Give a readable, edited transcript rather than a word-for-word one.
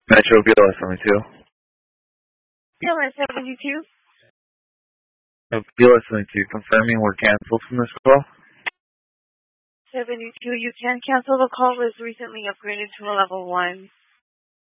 Metro BLS 72. BLS 72. BLS 72, confirming we're canceled from this call. 72, you can cancel the call. Was recently upgraded to a level 1.